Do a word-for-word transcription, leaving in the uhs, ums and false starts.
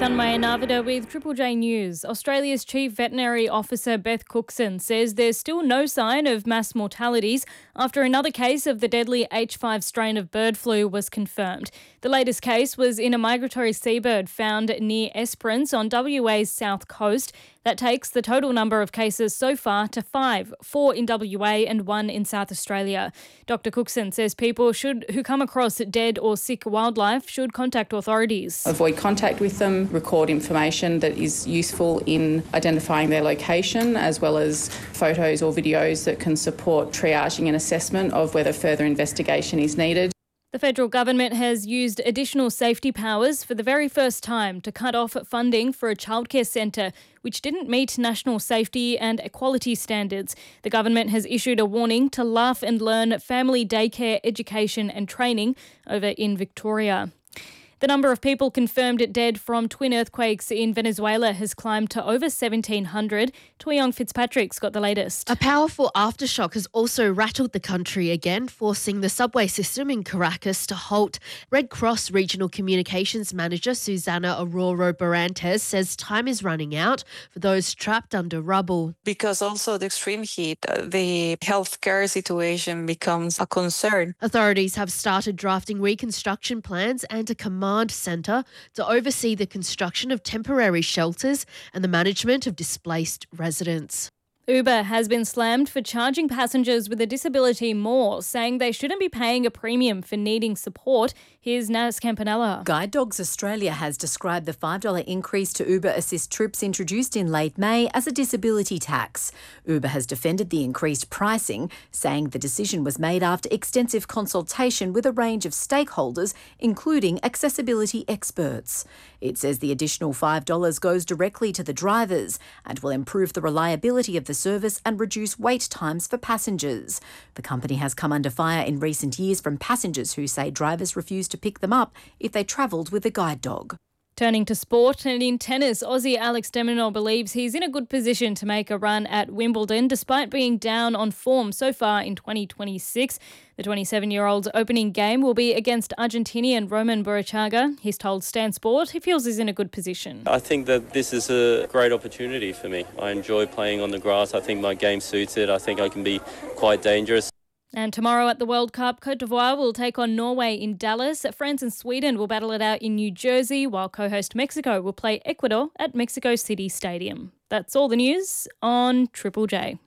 Sunmay Navida with Triple J News. Australia's Chief Veterinary Officer Beth Cookson says there's still no sign of mass mortalities after another case of the deadly H five strain of bird flu was confirmed. The latest case was in a migratory seabird found near Esperance on W A's south coast. That takes the total number of cases so far to five, four in W A and one in South Australia. Doctor Cookson says people should who come across dead or sick wildlife should contact authorities. Avoid contact with them, record information that is useful in identifying their location, as well as photos or videos that can support triaging and assessment of whether further investigation is needed. The federal government has used additional safety powers for the very first time to cut off funding for a childcare centre which didn't meet national safety and equality standards. The government has issued a warning to Laugh and Learn family daycare education and training over in Victoria. The number of people confirmed dead from twin earthquakes in Venezuela has climbed to over seventeen hundred. Tuyong Fitzpatrick's got the latest. A powerful aftershock has also rattled the country again, forcing the subway system in Caracas to halt. Red Cross Regional Communications Manager Susana Aurora Barantes says time is running out for those trapped under rubble. Because also the extreme heat, the healthcare situation becomes a concern. Authorities have started drafting reconstruction plans and a command centre to oversee the construction of temporary shelters and the management of displaced residents. Uber has been slammed for charging passengers with a disability more, saying they shouldn't be paying a premium for needing support. Here's Naz Campanella. Guide Dogs Australia has described the five dollars increase to Uber Assist trips introduced in late May as a disability tax. Uber has defended the increased pricing, saying the decision was made after extensive consultation with a range of stakeholders, including accessibility experts. It says the additional five dollars goes directly to the drivers and will improve the reliability of the service and reduce wait times for passengers. The company has come under fire in recent years from passengers who say drivers refuse to pick them up if they travelled with a guide dog. Turning to sport, and in tennis, Aussie Alex de Minaur believes he's in a good position to make a run at Wimbledon despite being down on form so far in twenty twenty-six. The twenty-seven-year-old's opening game will be against Argentinian Roman Burruchaga. He's told Stan Sport he feels he's in a good position. I think that this is a great opportunity for me. I enjoy playing on the grass. I think my game suits it. I think I can be quite dangerous. And tomorrow at the World Cup, Cote d'Ivoire will take on Norway in Dallas. France and Sweden will battle it out in New Jersey, while co-host Mexico will play Ecuador at Mexico City Stadium. That's all the news on Triple J.